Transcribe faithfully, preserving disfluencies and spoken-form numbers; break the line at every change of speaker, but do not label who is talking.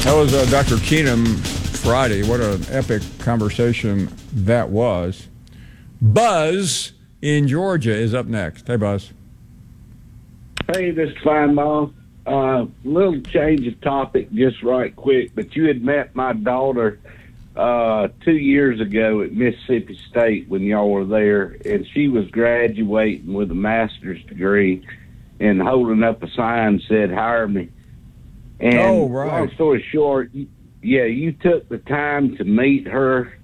That was uh, Doctor Keenum Friday. What an epic conversation that was. Buzz in Georgia is up next. Hey, Buzz.
Hey, this is Feinbaum. Uh, little change of topic just right quick, but you had met my daughter uh, two years ago at Mississippi State when y'all were there, and she was graduating with a master's degree and holding up a sign said, "Hire me." And
oh, right.
long story short, yeah, you took the time to meet her